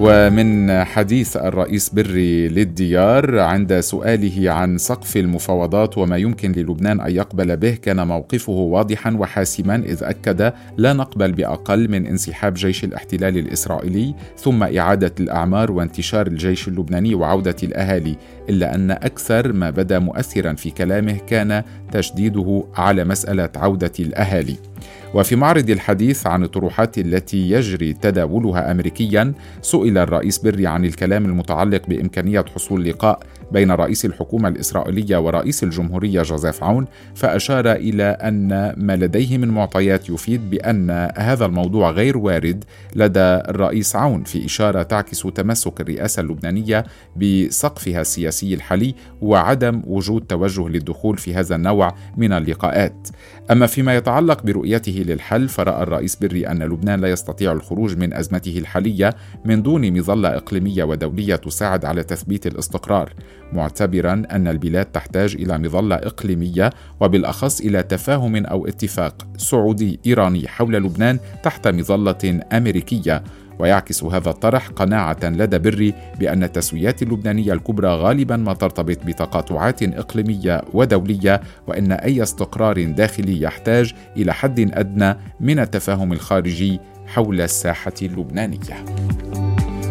ومن حديث الرئيس بري للديار عند سؤاله عن سقف المفاوضات وما يمكن للبنان أن يقبل به، كان موقفه واضحا وحاسما، إذ أكد: لا نقبل بأقل من انسحاب جيش الاحتلال الإسرائيلي ثم إعادة الأعمار وانتشار الجيش اللبناني وعودة الأهالي، إلا أن أكثر ما بدا مؤثرا في كلامه كان تشديده على مسألة عودة الأهالي. وفي معرض الحديث عن الطروحات التي يجري تداولها أمريكيا، سئل الرئيس بري عن الكلام المتعلق بإمكانية حصول لقاء بين رئيس الحكومة الإسرائيلية ورئيس الجمهورية جوزيف عون، فأشار إلى أن ما لديه من معطيات يفيد بأن هذا الموضوع غير وارد لدى الرئيس عون، في إشارة تعكس تمسك الرئاسة اللبنانية بسقفها السياسي الحالي وعدم وجود توجه للدخول في هذا النوع من اللقاءات. أما فيما يتعلق برؤيته للحل، فرأى الرئيس بري أن لبنان لا يستطيع الخروج من أزمته الحالية من دون مظلة إقليمية ودولية تساعد على تثبيت الاستقرار، معتبرا أن البلاد تحتاج إلى مظلة إقليمية، وبالأخص إلى تفاهم أو اتفاق سعودي إيراني حول لبنان تحت مظلة أمريكية. ويعكس هذا الطرح قناعة لدى بري بأن التسويات اللبنانية الكبرى غالبا ما ترتبط بتقاطعات إقليمية ودولية، وأن أي استقرار داخلي يحتاج إلى حد أدنى من التفاهم الخارجي حول الساحة اللبنانية.